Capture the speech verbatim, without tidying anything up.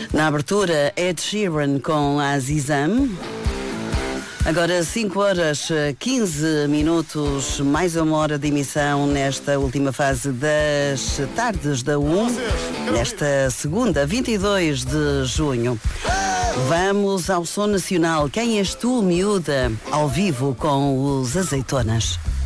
Na abertura, Ed Sheeran com Azizam. Agora cinco horas quinze minutos, mais uma hora de emissão nesta última fase das tardes da U, nesta segunda, vinte e dois de junho. Vamos ao som nacional. Quem és tu, miúda? Ao vivo com os Azeitonas.